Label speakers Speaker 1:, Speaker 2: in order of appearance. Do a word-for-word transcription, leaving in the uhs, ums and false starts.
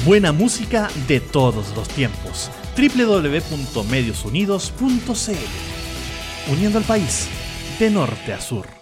Speaker 1: Buena música de todos los tiempos. doble u doble u doble u punto medios unidos punto c l. Uniendo al país de norte a sur.